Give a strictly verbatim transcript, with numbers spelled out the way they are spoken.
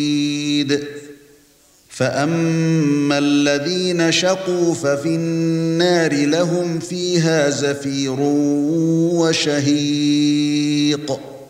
فَأَمَّا الَّذِينَ شَقُوا فَفِي النَّارِ لَهُمْ فِيهَا زَفِيرٌ وَشَهِيقٌ